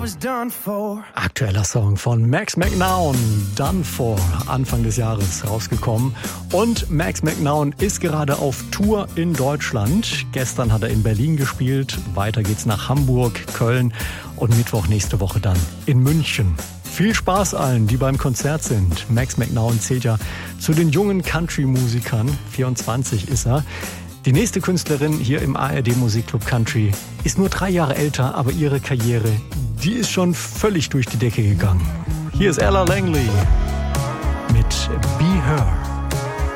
was done for. Aktueller Song von Max McNown, Done For, Anfang des Jahres rausgekommen. Und Max McNown ist gerade auf Tour in Deutschland. Gestern hat er in Berlin gespielt, weiter geht's nach Hamburg, Köln und Mittwoch nächste Woche dann in München. Viel Spaß allen, die beim Konzert sind. Max McNown zählt ja zu den jungen Country-Musikern, 24 ist er. Die nächste Künstlerin hier im ARD Musikclub Country ist nur 3 Jahre älter, aber ihre Karriere, die ist schon völlig durch die Decke gegangen. Hier ist Ella Langley mit Be Her.